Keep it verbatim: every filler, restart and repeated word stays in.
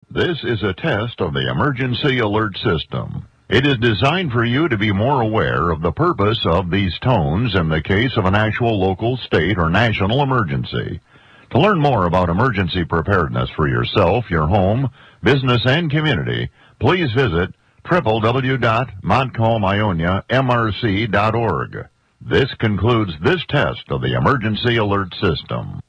This is a test of the Emergency Alert System. It is designed for you to be more aware of the purpose of these tones in the case of an actual local, state, or national emergency. To learn more about emergency preparedness for yourself, your home, business, and community, please visit w w w dot montcalm ionia m r c dot org. This concludes this test of the Emergency Alert System.